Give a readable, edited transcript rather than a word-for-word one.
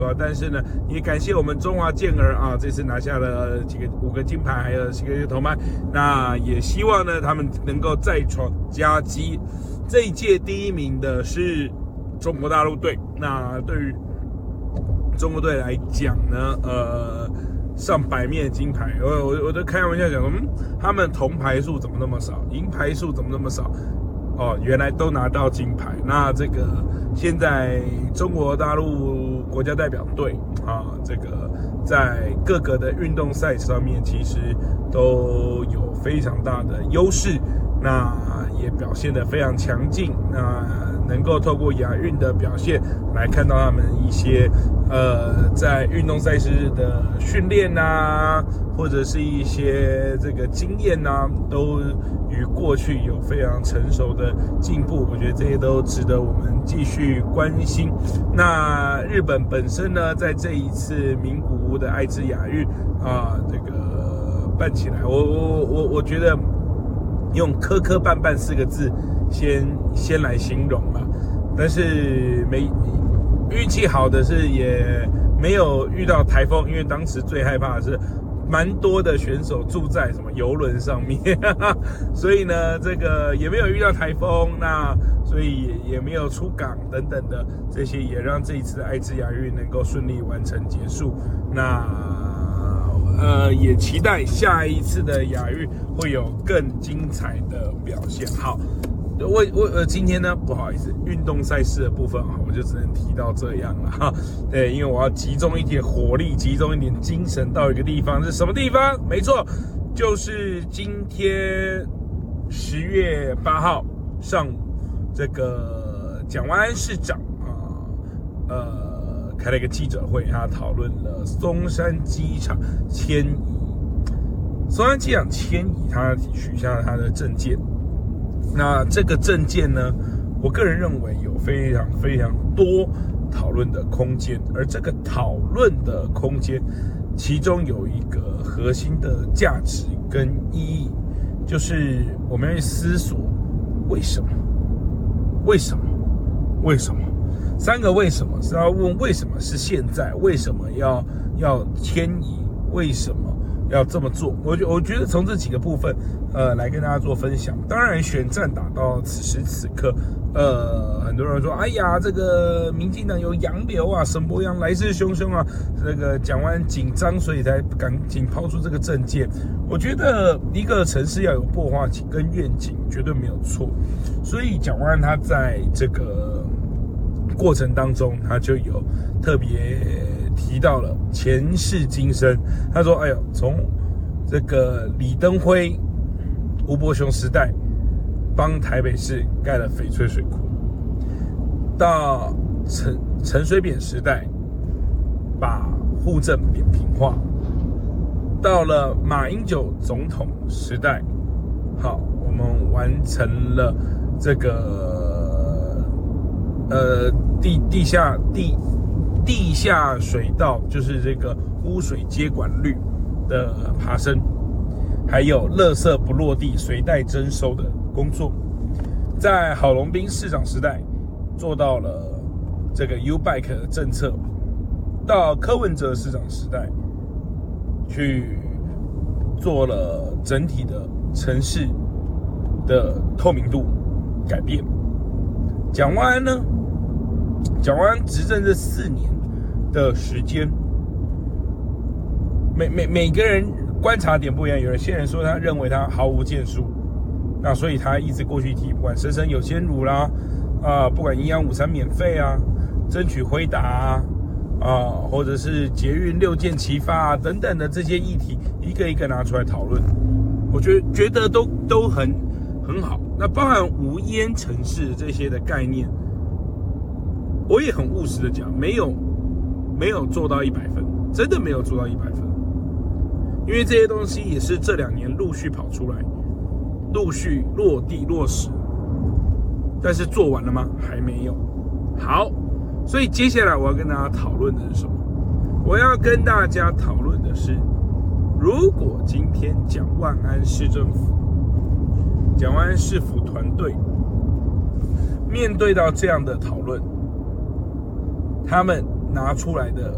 但是呢，也感谢我们中华健儿啊，这次拿下了5个金牌，还有7个铜牌。那也希望呢，他们能够再创佳绩。这一届第1名的是中国大陆队。那对于中国队来讲呢，上百面的金牌，我都开玩笑讲说，他们铜牌数怎么那么少，银牌数怎么那么少？哦，原来都拿到金牌。那这个现在中国大陆国家代表队啊，这个在各个的运动赛上面其实都有非常大的优势，那也表现得非常强劲。那能够透过亚运的表现来看到他们一些在运动赛事的训练啊，或者是一些这个经验啊，都与过去有非常成熟的进步。我觉得这些都值得我们继续关心。那日本本身呢，在这一次名古屋的爱知亚运啊，这个办起来，我觉得用磕磕绊绊4个字先来形容啊，但是运气好的是也没有遇到台风，因为当时最害怕的是蛮多的选手住在什么邮轮上面，所以呢，这个也没有遇到台风，那所以也没有出港等等的，这些也让这一次的爱知亚运能够顺利完成结束。那也期待下一次的亚运会有更精彩的表现。好。我今天呢，不好意思，运动赛事的部分啊，我就只能提到这样了哈。对，因为我要集中一点火力，集中一点精神到一个地方，是什么地方？没错，就是今天10月8号上午，这个蒋万安市长开了一个记者会，他讨论了松山机场迁移。松山机场迁移，他许下了他的政见。那这个政见呢，我个人认为有非常非常多讨论的空间，而这个讨论的空间，其中有一个核心的价值跟意义，就是我们要去思索为什么3个为什么，是要问为什么是现在，为什么要迁移，为什么要这么做。我觉得从这几个部分来跟大家做分享。当然选战打到此时此刻，很多人说哎呀，这个民进党有洋流啊，沈伯洋来势汹汹啊，这个蒋万安紧张，所以才赶紧抛出这个政见。我觉得一个城市要有擘画跟愿景绝对没有错，所以蒋万安他在这个过程当中，他就有特别提到了前世今生。他说：“哎呦，从这个李登辉、吴伯雄时代帮台北市盖了翡翠水库，到陈水扁时代把户政扁平化，到了马英九总统时代，好，我们完成了这个地下水道，就是这个污水接管率的爬升，还有垃圾不落地、随袋征收的工作。在郝龙斌市长时代做到了这个 U-Bike 的政策，到柯文哲市长时代去做了整体的城市的透明度改变。蒋万安呢？蒋万安执政这4年的时间，每个人观察点不一样。有些人说他认为他毫无建树，那所以他一直过去提，不管生生有鲜乳啦，不管营养午餐免费啊，争取回答或者是捷运6箭齐发等等的这些议题，一个一个拿出来讨论，我觉得都很好。那包含无烟城市这些的概念，我也很务实的讲，没有做到100分，真的没有做到100分，因为这些东西也是这2年陆续跑出来，陆续落地落实，但是做完了吗？还没有。好，所以接下来我要跟大家讨论的是什么？我要跟大家讨论的是，如果今天蒋万安市政府、蒋万安市府团队面对到这样的讨论，他们拿出来的